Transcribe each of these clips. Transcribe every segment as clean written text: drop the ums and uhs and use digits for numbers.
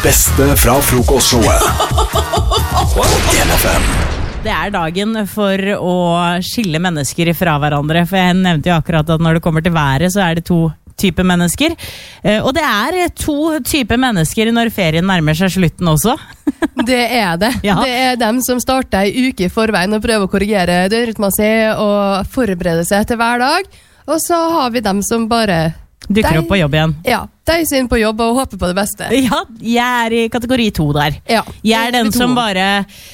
beste fra frokostshowet på NFM. Det dagen for å skille mennesker fra hverandre, for jeg nevnte jo akkurat at når det kommer til været, så det to typer mennesker. Og det to typer mennesker når ferien nærmer seg slutten også. Det det. Ja. Det dem som starter en uke i forveien og prøver å korrigere døgnrytmen sin og forberede seg til hver dag. Og så har vi dem som bare dukker opp på jobb igjen. Ja, de inn på jobb og håper på det beste. Ja, jeg i kategori 2 der. Ja, jeg den som bare,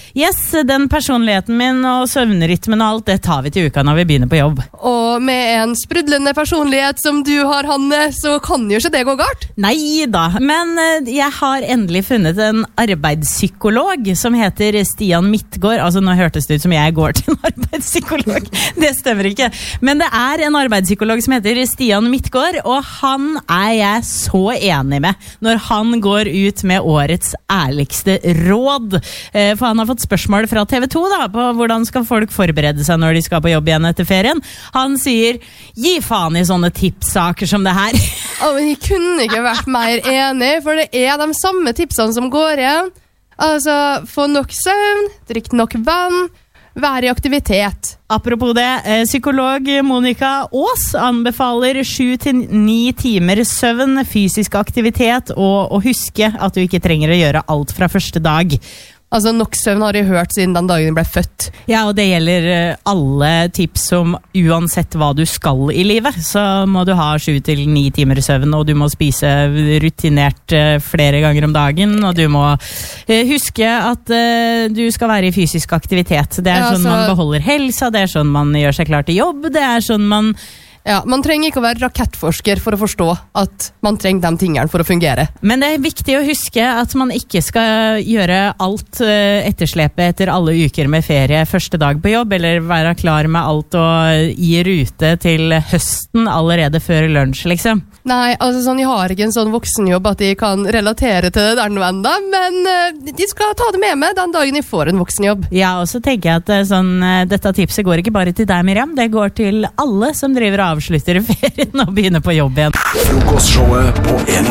den personligheten min og søvnrytmen og alt, det tar vi til uka når vi begynner på jobb. Og med en sprudlende personlighet som du har, Hanne, så kan jo ikke det gå galt. Nei da, men jeg har endelig funnet en arbeidspsykolog som heter Stian Midtgaard. Altså, nå hørtes det ut som jeg går til en arbeidspsykolog. Det stemmer ikke. Men det en arbeidspsykolog som heter Stian Midtgaard, og han jeg så enig med når han går ut med årets ærligste råd. For han har fått spørsmål fra TV 2 da, på hvordan skal folk forberede seg når de skal på jobb igjen etter ferien. Han sier, gi faen i sånne tipssaker som det her. Men jeg kunne ikke vært mer enig, for det de samme tipsene som går igjen. Altså, få nok søvn, drikk nok vann, være i aktivitet. Apropos det, psykolog Monica Aas anbefaler 7-9 timer søvn, fysisk aktivitet og huske at du ikke trenger å gjøre alt fra første dag. Altså, nok søvn har jeg hørt siden den dagen jeg ble født. Ja, og det gjelder alle tips om uansett hva du skal i livet, så må du ha 7-9 timer søvn, og du må spise rutinert flere ganger om dagen, og du må huske at du skal være i fysisk aktivitet. Det sånn man beholder helsa, det sånn man gjør seg klar til jobb, det sånn man... Ja, man trenger ikke å være rakettforsker for å forstå at man trenger de tingene for å fungere. Men det viktig å huske at man ikke skal gjøre alt etterslepet etter alle uker med ferie første dag på jobb, eller være klar med alt og i rute til høsten allerede før lunsj, liksom. Nei, altså sånn, jeg har ikke en sånn voksenjobb at jeg kan relatere til det der noe enda, men de skal ta det med meg den dagen jeg får en voksenjobb. Ja, og så tenker jeg at dette tipset går ikke bare til deg, Miriam, det går til alle som driver avslutter ferien og begynner på jobb igjen. Frokostshowet på